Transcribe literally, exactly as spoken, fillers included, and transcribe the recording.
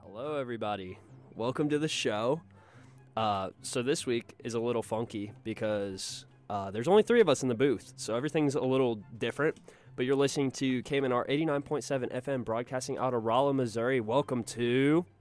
Hello, everybody. Welcome to the show. Uh, so this week is a little funky because uh, there's only three of us in the booth, so everything's a little different. But you're listening to K M N R eighty-nine point seven F M, broadcasting out of Rolla, Missouri. Welcome to